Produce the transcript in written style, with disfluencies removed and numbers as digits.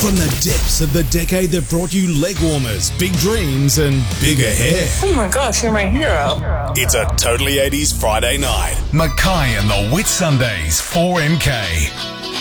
From the depths of the decade that brought you leg warmers, big dreams, and bigger hair. Oh my gosh, you're my hero. It's a Totally 80s Friday night. Mackay and the Whit Sundays, 4MK.